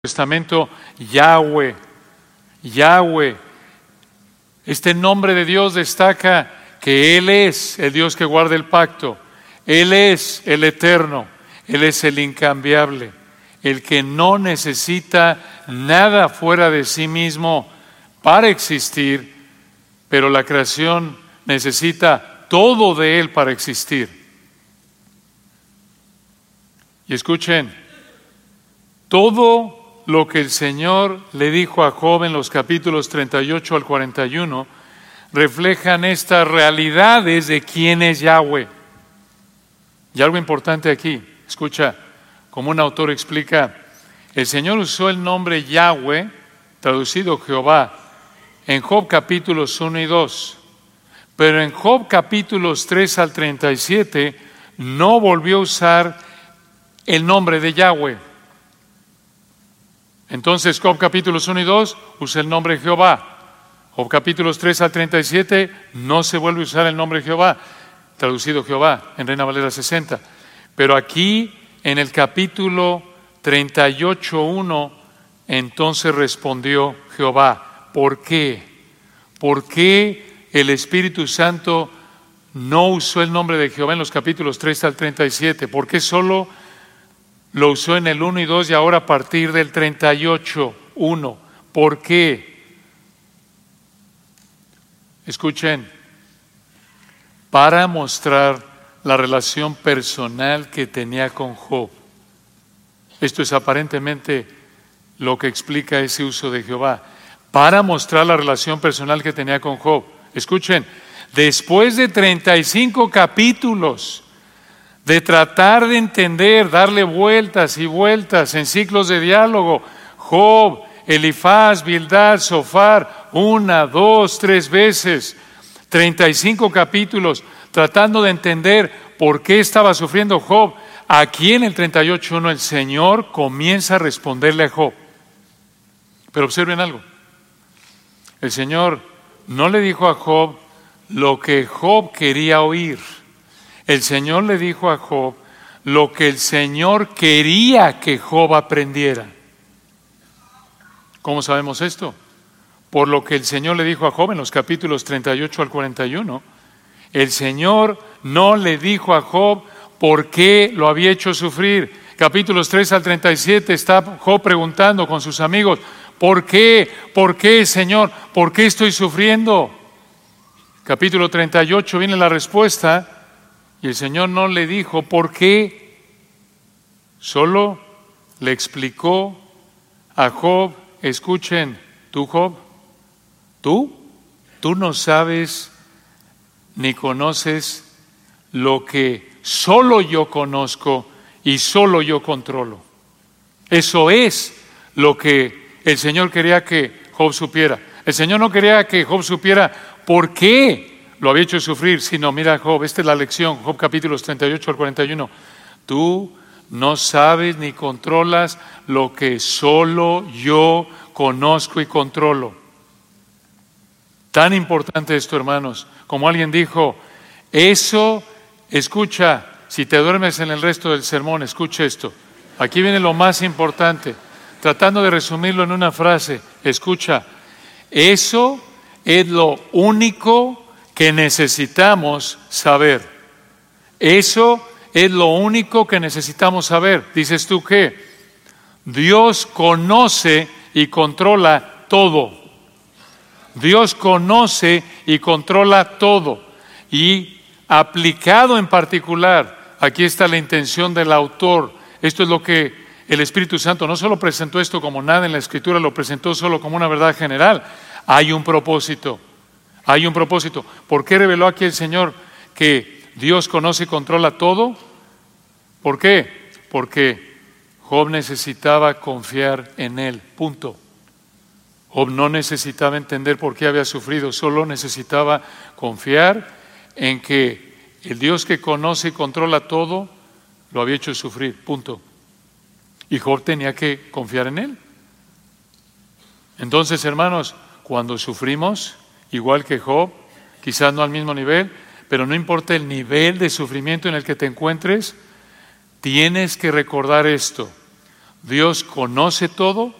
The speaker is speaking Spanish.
Testamento, Yahweh. Este nombre de Dios destaca que Él es el Dios que guarda el pacto. Él es el eterno. Él es el incambiable. El que no necesita nada fuera de sí mismo para existir, pero la creación necesita todo de Él para existir. Y escuchen, todo lo que el Señor le dijo a Job en los capítulos 38 al 41 reflejan estas realidades de quién es Yahweh. Y algo importante aquí, escucha, como un autor explica, el Señor usó el nombre Yahweh, traducido Jehová, en Job capítulos 1 y 2, pero en Job capítulos 3 al 37 no volvió a usar el nombre de Yahweh. Entonces, Job capítulos 1 y 2 usa el nombre Jehová. Job capítulos 3 al 37 no se vuelve a usar el nombre Jehová, traducido Jehová en Reina Valera 60. Pero aquí, en el capítulo 38:1, entonces respondió Jehová. ¿Por qué? ¿Por qué el Espíritu Santo no usó el nombre de Jehová en los capítulos 3 al 37? ¿Por qué solo lo usó en el 1 y 2 y ahora a partir del 38:1? ¿Por qué? Escuchen, para mostrar la relación personal que tenía con Job. Esto es aparentemente lo que explica ese uso de Jehová. Para mostrar la relación personal que tenía con Job. Escuchen, después de 35 capítulos de tratar de entender, darle vueltas y vueltas en ciclos de diálogo, Job, Elifaz, Bildad, Zofar, 1, 2, 3 veces, 35 capítulos, tratando de entender por qué estaba sufriendo Job. Aquí en el 38:1 el Señor comienza a responderle a Job. Pero observen algo. El Señor no le dijo a Job lo que Job quería oír. El Señor le dijo a Job lo que el Señor quería que Job aprendiera. ¿Cómo sabemos esto? Por lo que el Señor le dijo a Job en los capítulos 38 al 41. El Señor no le dijo a Job por qué lo había hecho sufrir. Capítulos 3 al 37 está Job preguntando con sus amigos, ¿por qué? ¿Por qué, Señor? ¿Por qué estoy sufriendo? Capítulo 38 viene la respuesta. Y el Señor no le dijo por qué, solo le explicó a Job, escuchen, tú Job, tú no sabes ni conoces lo que solo yo conozco y solo yo controlo. Eso es lo que el Señor quería que Job supiera. El Señor no quería que Job supiera por qué lo había hecho sufrir, sino mira Job, esta es la lección, Job capítulos 38 al 41. Tú no sabes ni controlas lo que solo yo conozco y controlo. Tan importante esto, hermanos, como alguien dijo, eso, escucha, si te duermes en el resto del sermón, escucha esto. Aquí viene lo más importante, tratando de resumirlo en una frase, escucha, eso es lo único que necesitamos saber. Eso es lo único que necesitamos saber. Dices tú que Dios conoce y controla todo. Dios conoce y controla todo. Y aplicado en particular, aquí está la intención del autor. Esto es lo que el Espíritu Santo no solo presentó esto como nada en la Escritura, lo presentó solo como una verdad general. Hay un propósito. Hay un propósito. ¿Por qué reveló aquí el Señor que Dios conoce y controla todo? ¿Por qué? Porque Job necesitaba confiar en Él. Punto. Job no necesitaba entender por qué había sufrido, solo necesitaba confiar en que el Dios que conoce y controla todo lo había hecho sufrir. Punto. Y Job tenía que confiar en Él. Entonces, hermanos, cuando sufrimos, igual que Job, quizás no al mismo nivel, pero no importa el nivel de sufrimiento en el que te encuentres, tienes que recordar esto. Dios conoce todo,